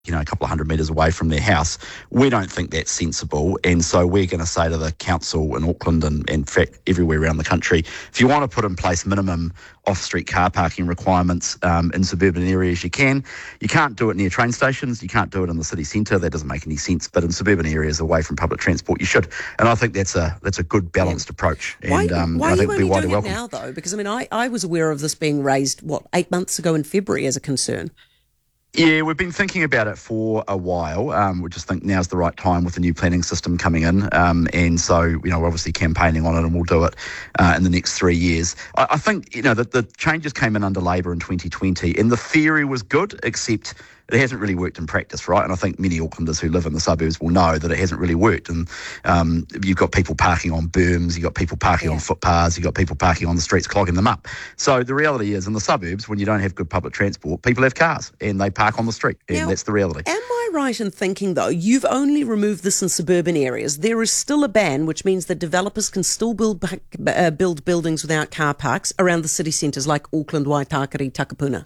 a couple of 100 metres away from their house. We don't think that's sensible, and so we're going to say to the council in Auckland and in fact everywhere around the country, if you want to put in place minimum off-street car parking requirements in suburban areas, you can. You can't do it near train stations, you can't do it in the city centre, that doesn't make any sense, but in suburban areas away from public transport you should. And I think that's a good balanced approach. Why I are think you only doing it now though? Because I was aware of this being raised, 8 months ago in February as a concern. Yeah, we've been thinking about it for a while. We just think now's the right time with the new planning system coming in. And so, we're obviously campaigning on it and we'll do it in the next 3 years. I think, that the changes came in under Labour in 2020 and the theory was good, except it hasn't really worked in practice, right? And I think many Aucklanders who live in the suburbs will know that it hasn't really worked. And you've got people parking on berms, you've got people parking on footpaths, you've got people parking on the streets, clogging them up. So the reality is in the suburbs, when you don't have good public transport, people have cars and they park on the street. And now, that's the reality. Am I right in thinking, though, you've only removed this in suburban areas? There is still a ban, which means that developers can still build buildings without car parks around the city centres like Auckland, Waitakere, Takapuna.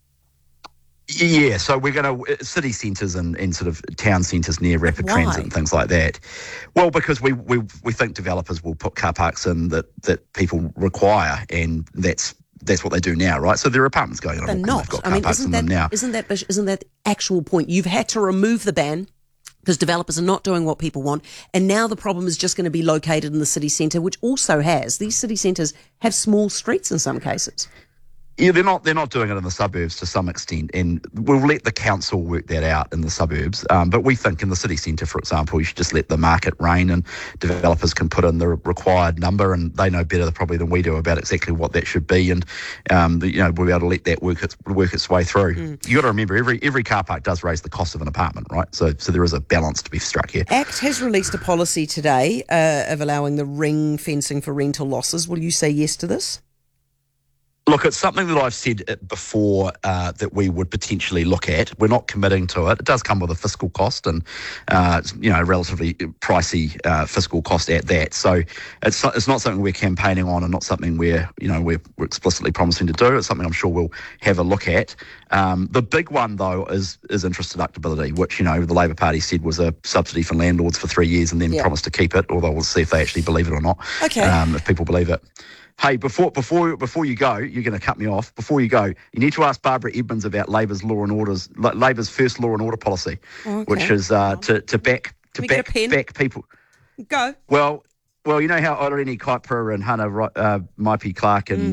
Yeah, so we're going to city centres and sort of town centres near rapid transit and things like that. Well, because we think developers will put car parks in that people require, and that's what they do now, right? So there are apartments going on. They're not. They've got car parks in them now. Isn't that the actual point? You've had to remove the ban because developers are not doing what people want, and now the problem is just going to be located in the city centre, which also these city centres have small streets in some cases. Yeah, they're not doing it in the suburbs to some extent, and we'll let the council work that out in the suburbs. But we think in the city centre, for example, you should just let the market reign, and developers can put in the required number, and they know better probably than we do about exactly what that should be, and we'll be able to let that work its way through. You got to remember, every car park does raise the cost of an apartment, right? So there is a balance to be struck here. ACT has released a policy today of allowing the ring fencing for rental losses. Will you say yes to this? Look, it's something that I've said before that we would potentially look at. We're not committing to it. It does come with a fiscal cost and, a relatively pricey fiscal cost at that. So it's not something we're campaigning on and not something we're explicitly promising to do. It's something I'm sure we'll have a look at. The big one, though, is interest deductibility, which, the Labour Party said was a subsidy for landlords for 3 years and then promised to keep it, although we'll see if they actually believe it or not. Okay. If people believe it. Hey, before you go, you're going to cut me off. Before you go, you need to ask Barbara Edmonds about Labour's Labour's first law and order policy, which is to back people. Go. Well, you know how Oreni Kaipara and Hannah Maipi Clark and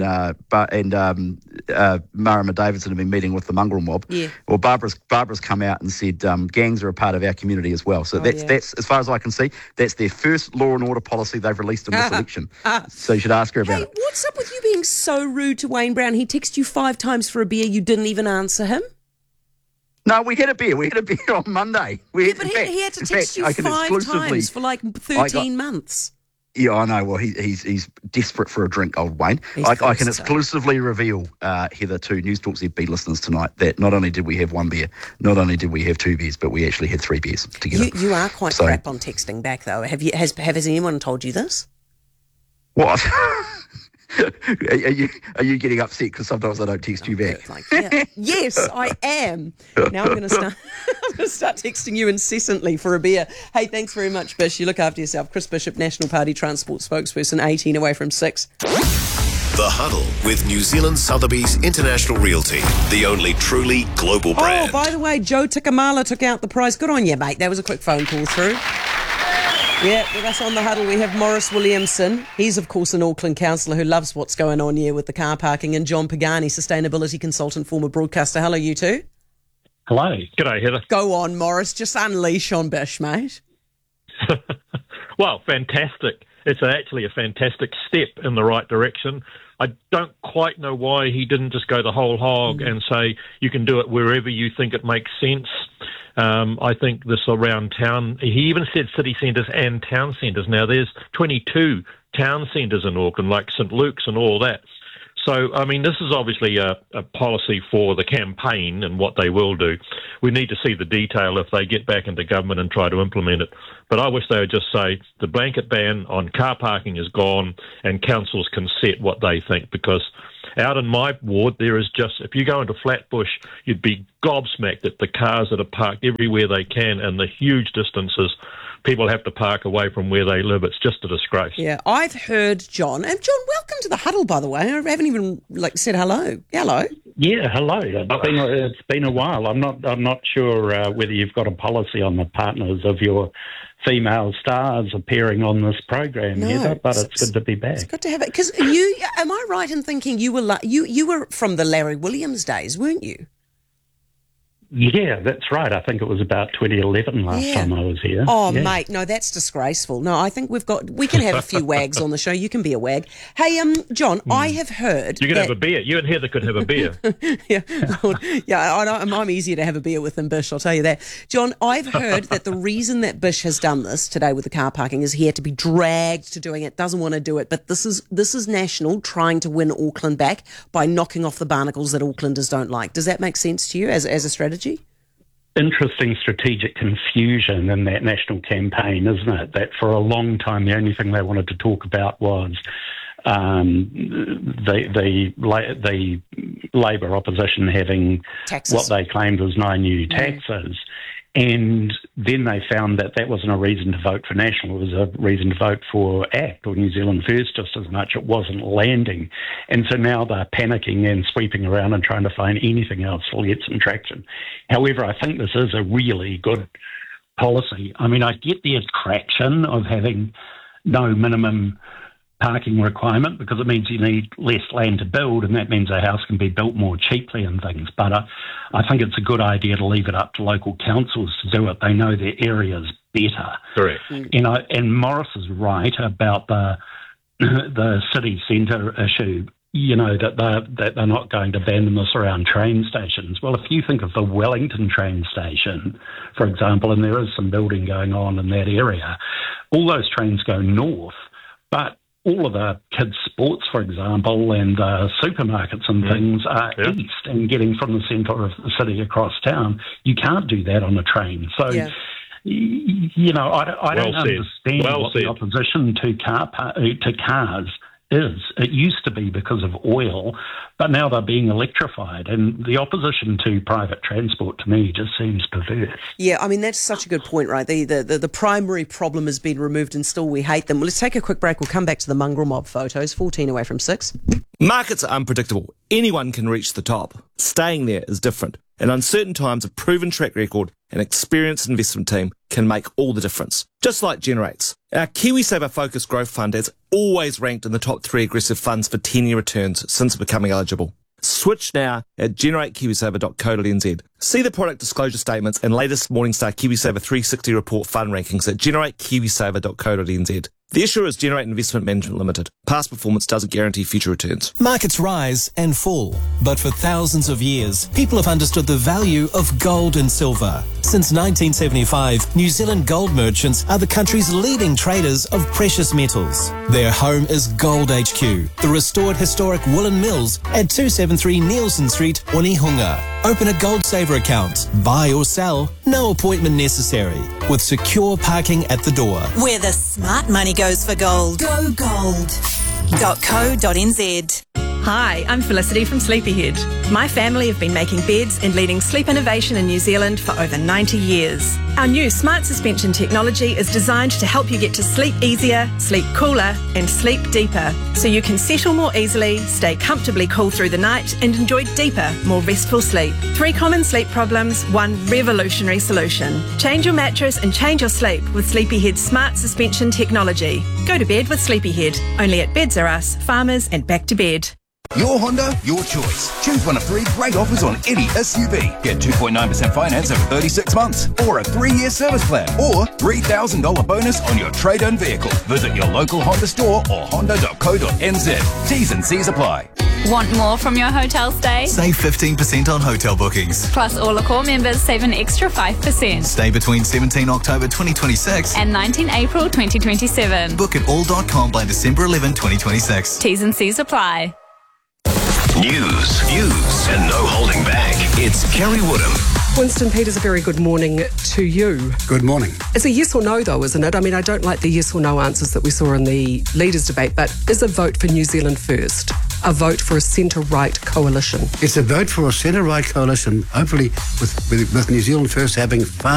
Marama Davidson have been meeting with the mongrel mob. Yeah. Well, Barbara's come out and said gangs are a part of our community as well. So that's as far as I can see, that's their first law and order policy they've released in this election. So you should ask her about it. What's up with you being so rude to Wayne Brown? He texted you 5 times for a beer. You didn't even answer him. No, we had a beer. We had a beer on Monday. He had to text you 5 times for like 13 months. Yeah, I know. Well, he's desperate for a drink, old Wayne. I can exclusively reveal, Heather, to News Talk ZB listeners tonight that not only did we have 1 beer, not only did we have 2 beers, but we actually had 3 beers together. You are quite crap on texting back, though. Has anyone told you this? What? Are you getting upset because sometimes I don't text you back? Yes, I am. Now I'm going to start texting you incessantly for a beer. Hey, thanks very much, Bish. You look after yourself. Chris Bishop, National Party Transport spokesperson, 18 away from 6. The Huddle with New Zealand Sotheby's International Realty, the only truly global brand. Oh, by the way, Joe Tikamala took out the prize. Good on you, mate. That was a quick phone call through. Yeah, with us on The Huddle, we have Morris Williamson. He's, of course, an Auckland councillor who loves what's going on here with the car parking, and John Pagani, sustainability consultant, former broadcaster. Hello, you two. Hello. G'day, Heather. Go on, Morris. Just unleash on Bish, mate. Well, fantastic. It's actually a fantastic step in the right direction. I don't quite know why he didn't just go the whole hog and say you can do it wherever you think it makes sense. I think this around town, he even said city centres and town centres. Now, there's 22 town centres in Auckland, like St Luke's and all that. So, I mean, this is obviously a policy for the campaign and what they will do. We need to see the detail if they get back into government and try to implement it. But I wish they would just say the blanket ban on car parking is gone and councils can set what they think, because out in my ward, there is just, if you go into Flatbush, you'd be gobsmacked at the cars that are parked everywhere they can and the huge distances people have to park away from where they live. It's just a disgrace. Yeah, I've heard John. And John, welcome to the huddle, by the way. I haven't even said hello. Hello. Yeah, hello. It's been a while. I'm not sure whether you've got a policy on the partners of your female stars appearing on this program yet, but it's good to be back. It's good to have it. Because am I right in thinking you were from the Larry Williams days, weren't you? Yeah, that's right. I think it was about 2011 last time I was here. Oh, mate, no, that's disgraceful. No, I think we can have a few wags on the show. You can be a wag. Hey, John, I have heard you can have a beer. You and Heather could have a beer. I'm easier to have a beer with than Bish, I'll tell you that. John, I've heard that the reason that Bish has done this today with the car parking is he had to be dragged to doing it, doesn't want to do it, but this is national, trying to win Auckland back by knocking off the barnacles that Aucklanders don't like. Does that make sense to you as a strategy? Interesting strategic confusion in that national campaign, isn't it? That for a long time the only thing they wanted to talk about was the Labour opposition having taxes, what they claimed was 9 new taxes. And then they found that wasn't a reason to vote for National. It was a reason to vote for ACT or New Zealand First just as much. It wasn't landing. And so now they're panicking and sweeping around and trying to find anything else to get some traction. However, I think this is a really good policy. I mean, I get the attraction of having no minimum parking requirement because it means you need less land to build, and that means a house can be built more cheaply and things. But I think it's a good idea to leave it up to local councils to do it. They know their areas better. Correct. And Morris is right about the city centre issue. You know, that they're not going to abandon this around train stations. Well, if you think of the Wellington train station, for example, and there is some building going on in that area, all those trains go north, but all of the kids' sports, for example, and supermarkets and things are east and getting from the centre of the city across town. You can't do that on a train. So, you know, I don't understand what the opposition to cars is. It used to be because of oil, but now they're being electrified, and the opposition to private transport to me just seems perverse. Yeah, I mean, that's such a good point, right? The primary problem has been removed and still we hate them. Well, let's take a quick break. We'll come back to the mongrel mob photos, 14 away from 6. Markets are unpredictable. Anyone can reach the top. Staying there is different. In uncertain times, a proven track record and experienced investment team can make all the difference. Just like Generates. Our KiwiSaver Focus Growth Fund has always ranked in the top 3 aggressive funds for 10-year returns since becoming eligible. Switch now at generatekiwisaver.co.nz. See the product disclosure statements and latest Morningstar KiwiSaver 360 report fund rankings at generatekiwisaver.co.nz. The issuer is Generate Investment Management Limited. Past performance doesn't guarantee future returns. Markets rise and fall, but for thousands of years, people have understood the value of gold and silver. Since 1975, New Zealand gold merchants are the country's leading traders of precious metals. Their home is Gold HQ, the restored historic woolen mills at 273 Nielsen Street, Onehunga. Open a Gold Saver account, buy or sell, no appointment necessary, with secure parking at the door. Where the smart money goes for gold. Go gold.co.nz. Hi, I'm Felicity from Sleepyhead. My family have been making beds and leading sleep innovation in New Zealand for over 90 years. Our new smart suspension technology is designed to help you get to sleep easier, sleep cooler, and sleep deeper, so you can settle more easily, stay comfortably cool through the night, and enjoy deeper, more restful sleep. 3 common sleep problems, 1 revolutionary solution. Change your mattress and change your sleep with Sleepyhead's smart suspension technology. Go to bed with Sleepyhead, only at Beds R Us, Farmers, and Back to Bed. Your Honda, your choice. Choose one of 3 great offers on any SUV. Get 2.9% finance over 36 months, or a 3-year service plan, or $3,000 bonus on your trade-in vehicle. Visit your local Honda store or honda.co.nz. T's and C's apply. Want more from your hotel stay? Save 15% on hotel bookings. Plus, all Accor members save an extra 5%. Stay between 17 October 2026 and 19 April 2027. Book at all.com by December 11, 2026. T's and C's apply. News, views, and no holding back. It's Kerry Woodham. Winston Peters, a very good morning to you. Good morning. It's a yes or no, though, isn't it? I mean, I don't like the yes or no answers that we saw in the leaders' debate, but is a vote for New Zealand First a vote for a centre-right coalition? It's a vote for a centre-right coalition, hopefully with New Zealand First having far